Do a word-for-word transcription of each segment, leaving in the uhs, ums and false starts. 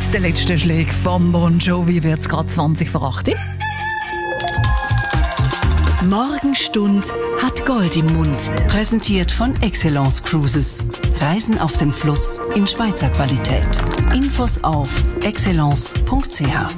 Mit den letzten Schlägen vom Bon Jovi wird es gerade zwanzig vor acht. Morgenstund hat Gold im Mund. Präsentiert von Excellence Cruises. Reisen auf dem Fluss in Schweizer Qualität. Infos auf excellence punkt c h.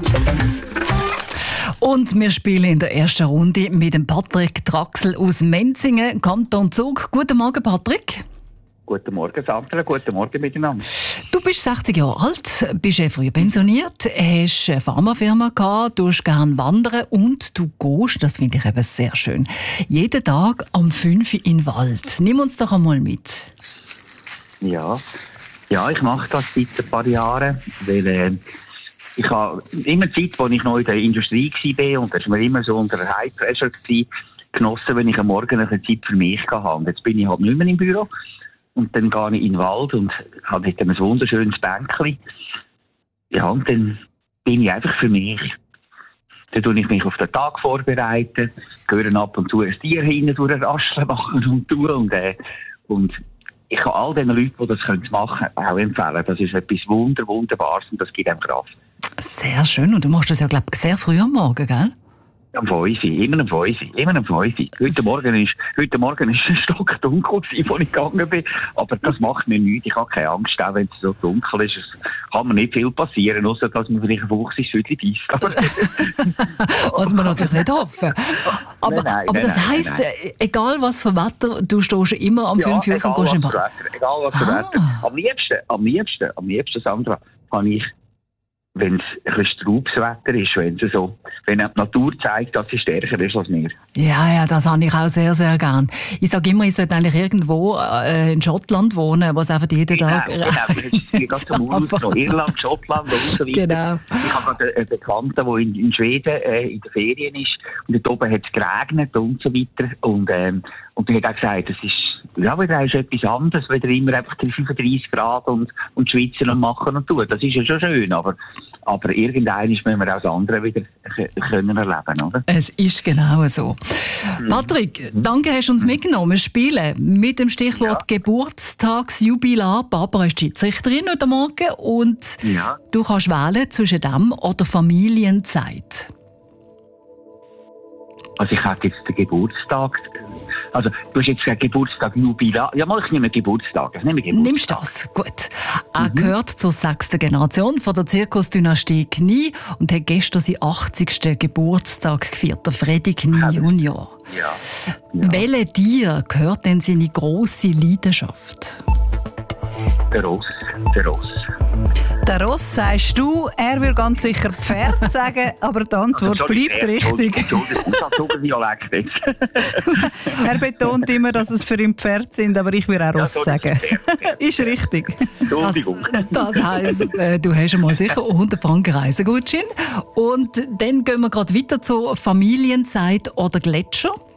Und wir spielen in der ersten Runde mit dem Patrick Traxel aus Menzingen, Kanton Zug. Guten Morgen, Patrick. Guten Morgen, Sandra. Guten Morgen miteinander. Du bist sechzig Jahre alt, bist ja früh pensioniert, hast eine Pharmafirma gehabt, du gerne wandern und du gehst, das finde ich eben sehr schön, jeden Tag am fünf Uhr in den Wald. Nimm uns doch einmal mit. Ja, ja ich mache das seit ein paar Jahren, weil äh, ich habe immer Zeit, als ich noch in der Industrie war, und das war mir immer so unter High Pressure gewesen, genossen, wenn ich am Morgen eine Zeit für mich hatte. Und jetzt bin ich halt nicht mehr im Büro. Und dann gehe ich in den Wald und habe dort ein wunderschönes Bänkchen. Ja, und dann bin ich einfach für mich. Dann tue ich mich auf den Tag vorbereiten, höre ab und zu ein Tier hinten durch ein Rascheln machen und tun. Und, äh, und ich kann all den Leuten, die das machen können, auch empfehlen. Das ist etwas Wunder, Wunderbares und das gibt einem Kraft. Sehr schön. Und du machst das ja, glaube ich, sehr früh am Morgen, gell? Am fünf Uhr, immer am fünf Uhr, immer am fünf Uhr. Heute Morgen ist, heute Morgen ist es stockdunkel gewesen, als ich gegangen bin. Aber das macht mir nichts. Ich habe keine Angst, auch wenn es so dunkel ist. Es kann mir nicht viel passieren, außer dass man vielleicht ein Fuchs ins Schüttel beißt. Was wir natürlich nicht hoffen. Aber, nein, nein, aber das nein, heisst, nein. egal was für Wetter, du stehst immer am Ja, fünf Uhr und gehst im Wald. Egal was für Ah. Wetter. Am liebsten, am liebsten, am liebsten, Sandra, habe ich, wenn es ein bisschen straubes Wetter ist, wenn es so, wenn die Natur zeigt, dass sie stärker ist als wir. Ja, ja, das habe ich auch sehr, sehr gern. Ich sage immer, ich sollte eigentlich irgendwo äh, in Schottland wohnen, wo es einfach jeden Tag Genau, genau. Ich gehe zum Urlaub, Irland, Schottland und so weiter. Genau. Ich habe gerade einen Bekannten, der in, in Schweden äh, in den Ferien ist. Und dort oben hat es geregnet und so weiter. Und, ähm, und er hat auch gesagt, das ist, ja, wieder ist etwas anderes, wieder immer einfach fünfunddreißig Grad und, und schwitzen und machen und tun. Das ist ja schon schön, aber, aber irgendwann müssen wir auch das andere wieder können erleben, oder? Es ist genau so. Mhm. Patrick, danke, hast du uns mitgenommen. Wir spielen mit dem Stichwort ja. Geburtstagsjubilar. Barbara ist Schiedsrichterin heute Morgen und ja. du kannst wählen zwischen dem oder Familienzeit. Also ich habe jetzt den Geburtstag, also du hast jetzt gesagt Geburtstag, Jubilar, ja mal, ich nehme Geburtstag, ich nehme Geburtstag. Nimmst du das? Gut. Er mhm. gehört zur sechsten Generation von der Zirkusdynastie Knie und hat gestern seinen achtzigsten Geburtstag gefeiert, der Freddy Knie ja. Junior. Ja. ja. Welche Tier gehört denn seine grosse Leidenschaft? Der Ross, der Ross. Der Ross sagst du, er würde ganz sicher Pferd sagen, aber die Antwort also, bleibt Pferd, richtig. Entschuldigung, er betont immer, dass es für ihn Pferd sind, aber ich würde auch Ross ja, sagen. Pferd, Pferd. Ist richtig. Entschuldigung. Das, das heisst, äh, du hast mal sicher hundert Franken Reisegutschein. Und dann gehen wir gerade weiter zur Familienzeit oder Gletscher.